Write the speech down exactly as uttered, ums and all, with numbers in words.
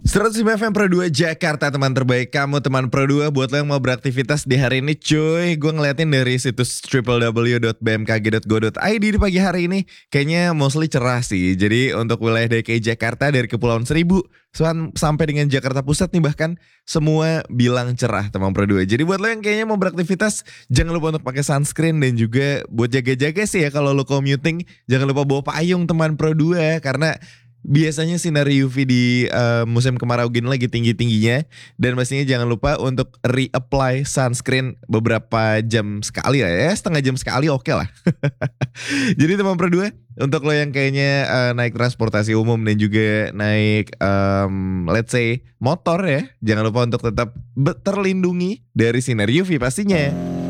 seratus lima F M Pro dua Jakarta, teman terbaik kamu, teman Pro dua. Buat lo yang mau beraktivitas di hari ini cuy, gue ngeliatin dari situs w w w dot b m k g dot go dot i d di pagi hari ini kayaknya mostly cerah sih. Jadi untuk wilayah D K I Jakarta dari Kepulauan Seribu sampai dengan Jakarta Pusat nih bahkan semua bilang cerah, teman Pro dua. Jadi buat lo yang kayaknya mau beraktivitas, jangan lupa untuk pakai sunscreen dan juga buat jaga-jaga sih ya kalau lo commuting, jangan lupa bawa payung teman Pro dua karena biasanya sinar U V di uh, musim kemarau gini lagi tinggi-tingginya. Dan pastinya jangan lupa untuk reapply sunscreen beberapa jam sekali lah ya. Setengah jam sekali oke okay lah. Jadi teman Pro dua, untuk lo yang kayaknya uh, naik transportasi umum dan juga naik um, let's say motor ya, jangan lupa untuk tetap be- terlindungi dari sinar U V pastinya.